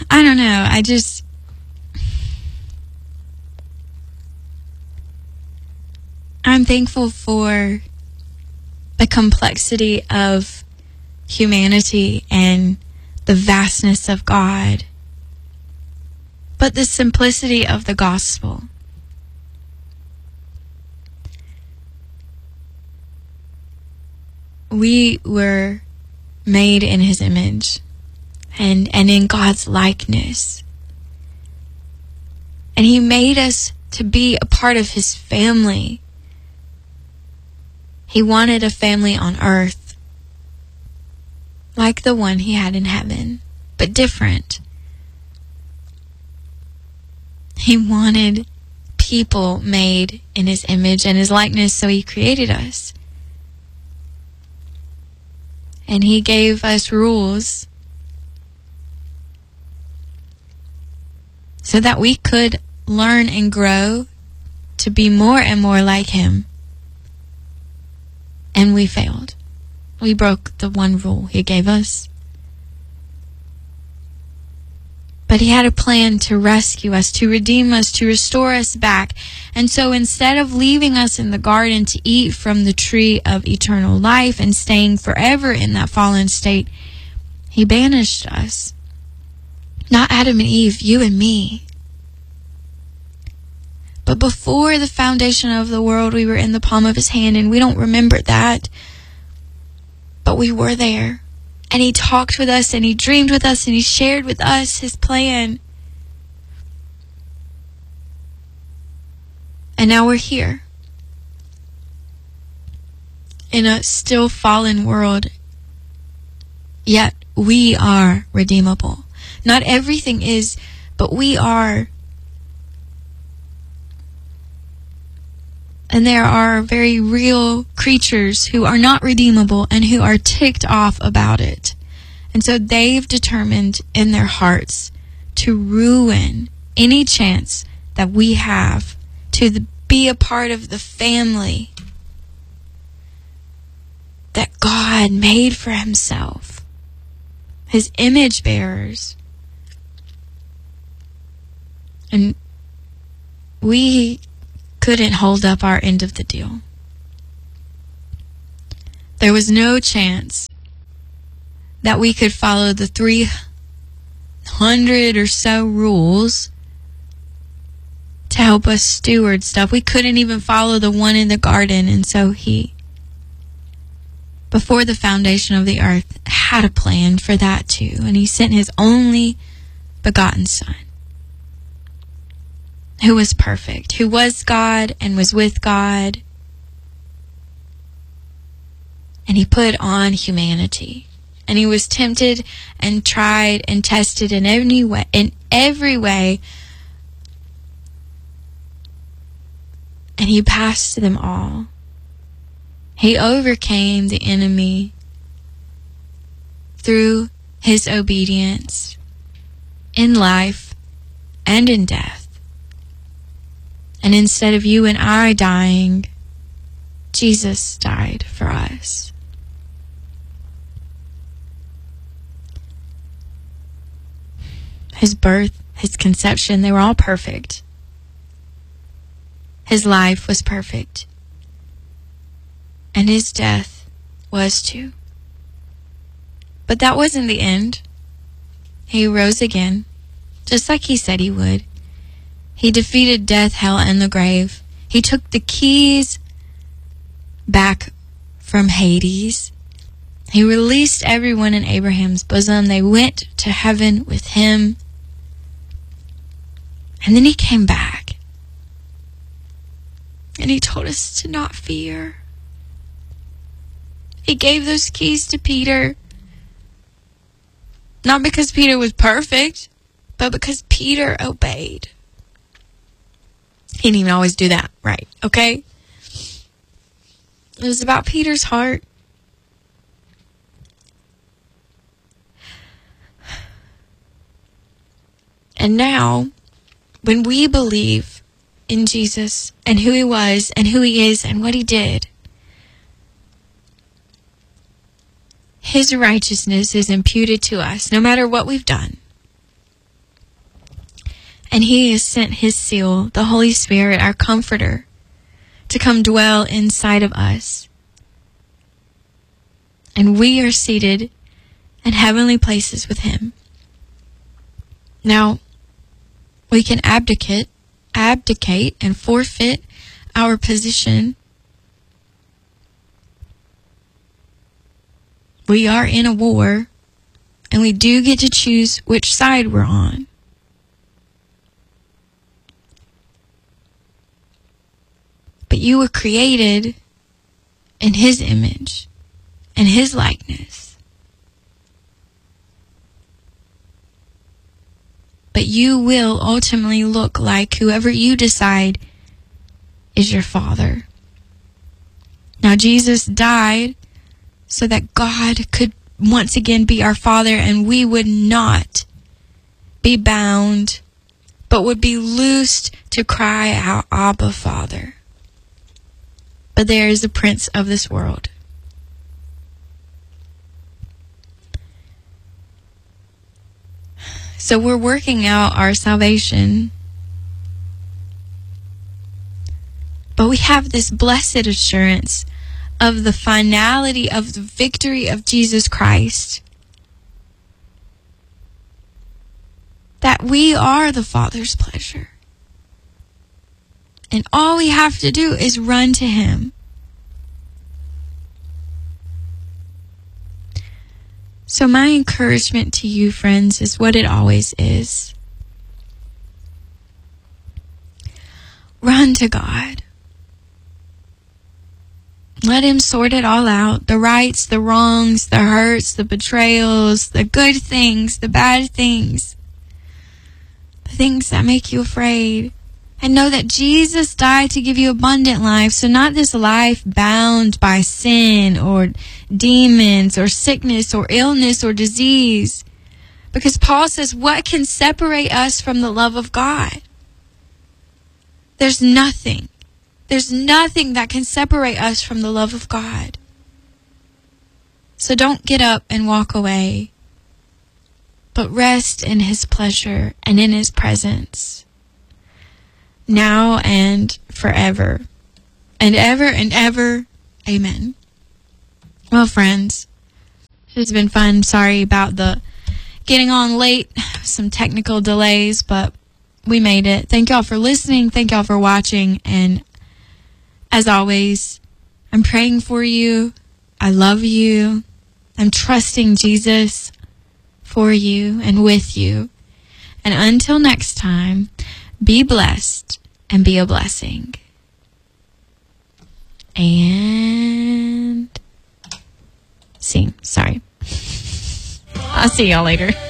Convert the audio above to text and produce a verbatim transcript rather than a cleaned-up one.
I don't know. I just, I'm thankful for the complexity of humanity and the vastness of God, but the simplicity of the gospel. We were made in his image and, and in God's likeness. And he made us to be a part of his family. He wanted a family on earth, like the one he had in heaven, but different. He wanted people made in his image and his likeness, so he created us. And he gave us rules so that we could learn and grow to be more and more like him. And we failed. We broke the one rule he gave us. But he had a plan to rescue us, to redeem us, to restore us back. And so instead of leaving us in the garden to eat from the tree of eternal life and staying forever in that fallen state, he banished us. Not Adam and Eve, you and me. But before the foundation of the world, we were in the palm of his hand, and we don't remember that. But we were there. And he talked with us, and he dreamed with us, and he shared with us his plan. And now we're here. In a still fallen world. Yet we are redeemable. Not everything is, but we are. And there are very real creatures who are not redeemable and who are ticked off about it. And so they've determined in their hearts to ruin any chance that we have to the, be a part of the family that God made for himself. His image bearers. And we couldn't hold up our end of the deal. There was no chance that we could follow the three hundred or so rules to help us steward stuff. We couldn't even follow the one in the garden. And so he, before the foundation of the earth, had a plan for that too. And he sent his only begotten Son, who was perfect, who was God and was with God. And he put on humanity. And he was tempted and tried and tested in every way, in every way. And he passed them all. He overcame the enemy through his obedience in life and in death. And instead of you and I dying, Jesus died for us. His birth, his conception, they were all perfect. His life was perfect. And his death was too. But that wasn't the end. He rose again, just like he said he would. He defeated death, hell, and the grave. He took the keys back from Hades. He released everyone in Abraham's bosom. They went to heaven with him. And then he came back. And he told us to not fear. He gave those keys to Peter. Not because Peter was perfect, but because Peter obeyed. He didn't even always do that right, okay? It was about Peter's heart. And now, when we believe in Jesus and who he was and who he is and what he did, his righteousness is imputed to us no matter what we've done. And he has sent his seal, the Holy Spirit, our comforter, to come dwell inside of us. And we are seated in heavenly places with him. Now, we can abdicate, abdicate and forfeit our position. We are in a war, and we do get to choose which side we're on. But you were created in his image and his likeness. But you will ultimately look like whoever you decide is your father. Now, Jesus died so that God could once again be our father, and we would not be bound, but would be loosed to cry out, Abba, Father. But there is a prince of this world. So we're working out our salvation. But we have this blessed assurance of the finality of the victory of Jesus Christ. That we are the Father's pleasure. And all we have to do is run to him. So my encouragement to you, friends, is what it always is. Run to God. Let him sort it all out. The rights, the wrongs, the hurts, the betrayals, the good things, the bad things. The things that make you afraid. And know that Jesus died to give you abundant life. So not this life bound by sin or demons or sickness or illness or disease. Because Paul says, what can separate us from the love of God? There's nothing. There's nothing that can separate us from the love of God. So don't get up and walk away, but rest in his pleasure and in his presence. Now and forever. And ever and ever. Amen. Well, friends, it's been fun. Sorry about the getting on late. Some technical delays, but we made it. Thank y'all for listening. Thank y'all for watching. And as always, I'm praying for you. I love you. I'm trusting Jesus for you and with you. And until next time, be blessed and be a blessing. And sing. Sorry. I'll see y'all later.